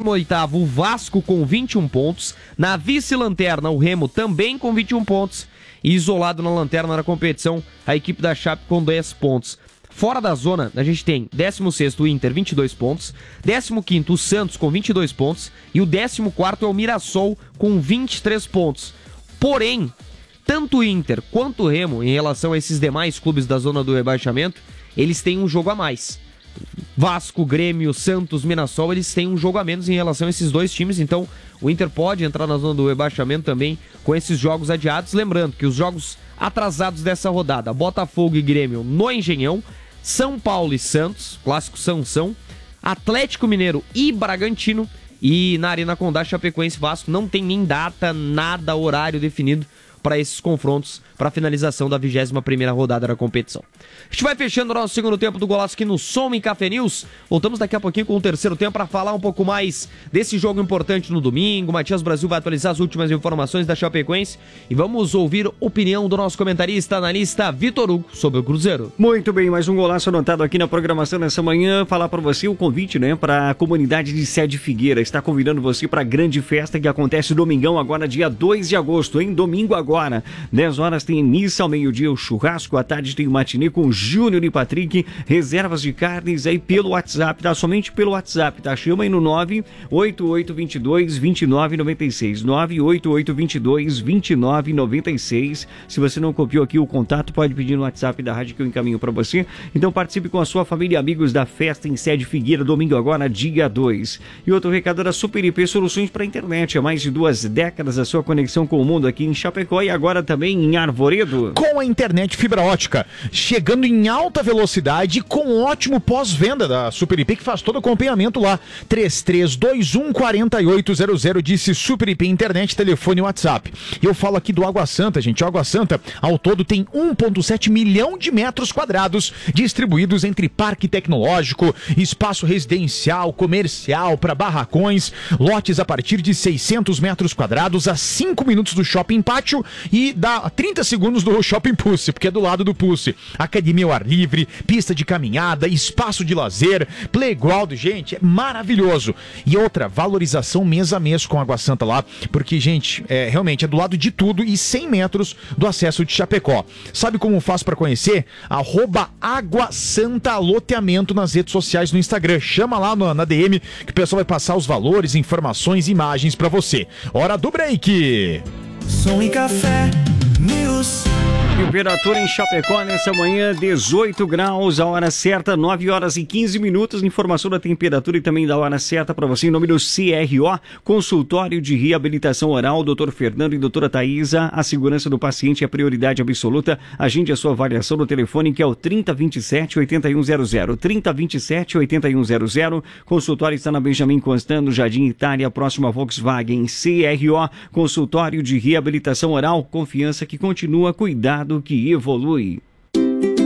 18º, o Vasco com 21 pontos. Na vice-lanterna, o Remo também com 21 pontos. E isolado na lanterna da competição, a equipe da Chape com 10 pontos. Fora da zona, a gente tem 16º o Inter, 22 pontos. 15º o Santos com 22 pontos. E o 14º é o Mirassol com 23 pontos. Porém, tanto o Inter quanto o Remo, em relação a esses demais clubes da zona do rebaixamento, eles têm um jogo a mais. Vasco, Grêmio, Santos, Mirassol, eles têm um jogo a menos em relação a esses dois times, então o Inter pode entrar na zona do rebaixamento também com esses jogos adiados. Lembrando que os jogos atrasados dessa rodada, Botafogo e Grêmio no Engenhão, São Paulo e Santos, clássico Sansão, Atlético Mineiro e Bragantino, e na Arena Condá, Chapecoense e Vasco. Não tem nem data, nada, horário definido para esses confrontos, para a finalização da 21ª rodada da competição. A gente vai fechando o nosso segundo tempo do Golaço aqui no Som e Café News. Voltamos daqui a pouquinho com o terceiro tempo para falar um pouco mais desse jogo importante no domingo. Matias Brasil vai atualizar as últimas informações da Chapecoense e vamos ouvir a opinião do nosso comentarista, analista Vitor Hugo sobre o Cruzeiro. Muito bem, mais um golaço anotado aqui na programação nessa manhã. Falar para você o convite, né, para a comunidade de Sede Figueira. Está convidando você para a grande festa que acontece domingão agora, dia 2 de agosto, hein? Domingo agora, 10 horas tem missa, ao meio-dia o churrasco, à tarde tem o matinê com Júnior e Patrick, reservas de carnes aí pelo WhatsApp, tá? Somente pelo WhatsApp, tá? Chama aí no 98822-2996, 98822-2996. Se você não copiou aqui o contato, pode pedir no WhatsApp da rádio que eu encaminho para você. Então participe com a sua família e amigos da festa em Sede Figueira, domingo agora, dia 2. E outro recado da Super IP Soluções para a Internet, há mais de 2 décadas a sua conexão com o mundo aqui em Chapecó e agora também em Arvoredo. Com a internet fibra ótica, chegando em alta velocidade com ótimo pós-venda da Super IP, que faz todo o acompanhamento lá. 3321-4800, disse Super IP Internet, telefone e WhatsApp. E eu falo aqui do Água Santa, gente. Água Santa, ao todo, tem 1,7 milhão de metros quadrados distribuídos entre parque tecnológico, espaço residencial, comercial, para barracões, lotes a partir de 600 metros quadrados, a 5 minutos do Shopping Pátio e dá 30 segundos do Shopping Pulse, porque é do lado do Pulse. Academia ao ar livre, pista de caminhada, espaço de lazer, playground, gente, é maravilhoso. E outra, valorização mês a mês com Água Santa lá, porque, gente, realmente é do lado de tudo e 100 metros do acesso de Chapecó. Sabe como faz para conhecer? @Água Santa Loteamento nas redes sociais no Instagram. Chama lá na DM que o pessoal vai passar os valores, informações e imagens para você. Hora do break! Som e Café News. Temperatura em Chapecó nessa manhã, 18 graus, a hora certa, 9 horas e 15 minutos. Informação da temperatura e também da hora certa para você em nome do CRO, Consultório de Reabilitação Oral, Dr. Fernando e doutora Thaisa. A segurança do paciente é a prioridade absoluta. Agende a sua avaliação no telefone que é o 3027-8100. 3027-8100. Consultório está na Benjamin Constant, no Jardim Itália, próximo a Volkswagen. CRO, Consultório de Reabilitação Oral, confiança que continua, cuidado que evolui.